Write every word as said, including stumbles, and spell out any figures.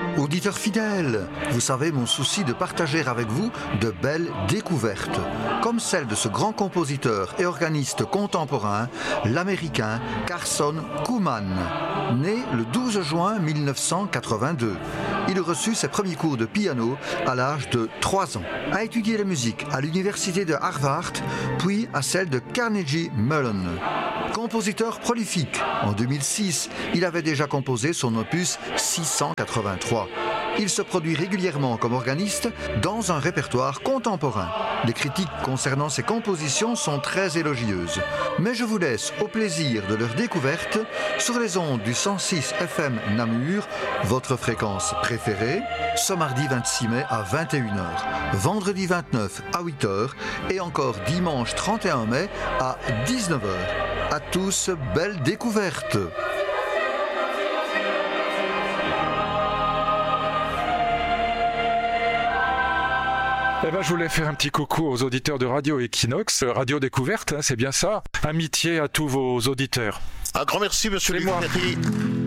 Auditeurs fidèles, vous savez mon souci de partager avec vous de belles découvertes, comme celle de ce grand compositeur et organiste contemporain, l'américain Carson Kuhlman, né le douze juin mille neuf cent quatre-vingt-deux. Il reçut ses premiers cours de piano à l'âge de trois ans, a étudié la musique à l'université de Harvard, puis à celle de Carnegie Mellon. Compositeur prolifique, en deux mille six, il avait déjà composé son opus six cent quatre-vingt-trois. Il se produit régulièrement comme organiste dans un répertoire contemporain. Les critiques concernant ses compositions sont très élogieuses. Mais je vous laisse au plaisir de leur découverte sur les ondes du cent six F M Namur, votre fréquence préférée, ce mardi vingt-six mai à vingt et une heures, vendredi vingt-neuf à huit heures et encore dimanche trente et un mai à dix-neuf heures. À tous, belle découverte! Eh ben, je voulais faire un petit coucou aux auditeurs de Radio Equinox, Radio Découverte, hein, c'est bien ça. Amitié à tous vos auditeurs. Un grand merci, monsieur Luc Ferry.